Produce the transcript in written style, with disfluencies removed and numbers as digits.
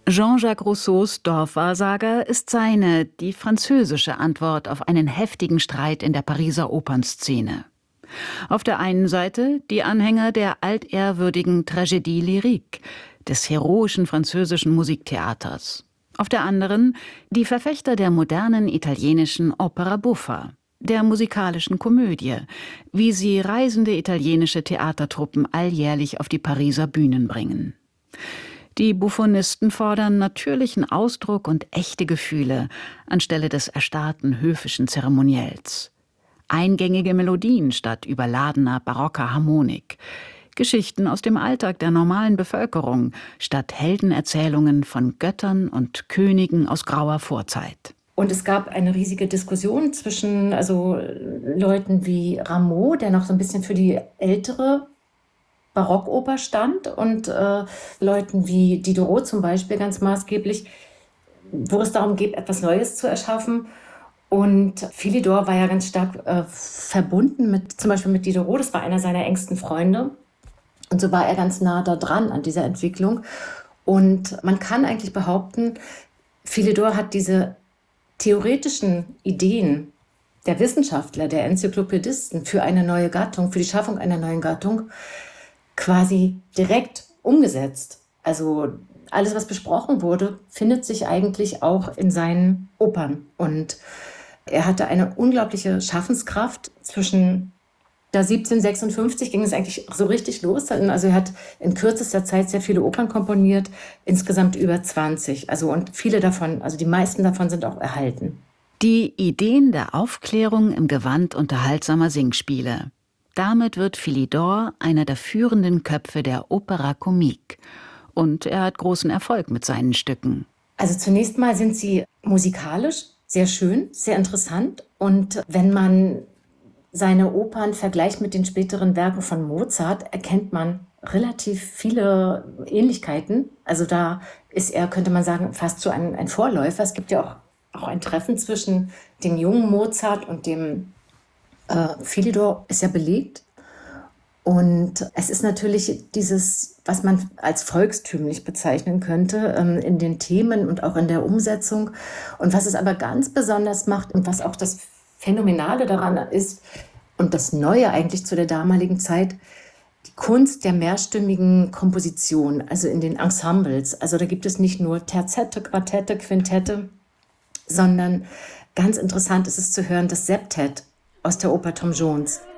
Jean-Jacques Rousseaus Dorfwahrsager ist die französische Antwort auf einen heftigen Streit in der Pariser Opernszene. Auf der einen Seite die Anhänger der altehrwürdigen Tragédie lyrique, des heroischen französischen Musiktheaters. Auf der anderen die Verfechter der modernen italienischen Opera buffa, der musikalischen Komödie, wie sie reisende italienische Theatertruppen alljährlich auf die Pariser Bühnen bringen. Die Buffonisten fordern natürlichen Ausdruck und echte Gefühle anstelle des erstarrten höfischen Zeremoniells. Eingängige Melodien statt überladener barocker Harmonik. Geschichten aus dem Alltag der normalen Bevölkerung statt Heldenerzählungen von Göttern und Königen aus grauer Vorzeit. Und es gab eine riesige Diskussion zwischen Leuten wie Rameau, der noch so ein bisschen für die ältere Barockoper stand, und Leuten wie Diderot zum Beispiel ganz maßgeblich, wo es darum geht, etwas Neues zu erschaffen. Und Philidor war ja ganz stark verbunden zum Beispiel mit Diderot, das war einer seiner engsten Freunde. Und so war er ganz nah da dran an dieser Entwicklung. Und man kann eigentlich behaupten, Philidor hat diese theoretischen Ideen der Wissenschaftler, der Enzyklopädisten für eine neue Gattung, für die Schaffung einer neuen Gattung quasi direkt umgesetzt. Also alles, was besprochen wurde, findet sich eigentlich auch in seinen Opern. Und er hatte eine unglaubliche Schaffenskraft. Zwischen 1756 ging es eigentlich so richtig los. Also er hat in kürzester Zeit sehr viele Opern komponiert, insgesamt über 20. Und viele davon, also die meisten davon sind auch erhalten. Die Ideen der Aufklärung im Gewand unterhaltsamer Singspiele. Damit wird Philidor einer der führenden Köpfe der Opera Comique. Und er hat großen Erfolg mit seinen Stücken. Also zunächst mal sind sie musikalisch sehr schön, sehr interessant. Und wenn man seine Opern vergleicht mit den späteren Werken von Mozart, erkennt man relativ viele Ähnlichkeiten. Also da ist er, könnte man sagen, fast so ein Vorläufer. Es gibt ja auch ein Treffen zwischen dem jungen Mozart und dem Philidor, ist ja belegt. Und es ist natürlich dieses, was man als volkstümlich bezeichnen könnte, in den Themen und auch in der Umsetzung. Und was es aber ganz besonders macht und was auch das Phänomenale daran ist und das Neue eigentlich zu der damaligen Zeit, die Kunst der mehrstimmigen Komposition, also in den Ensembles. Also da gibt es nicht nur Terzette, Quartette, Quintette, sondern ganz interessant ist es zu hören, das Septett aus der Oper Tom Jones.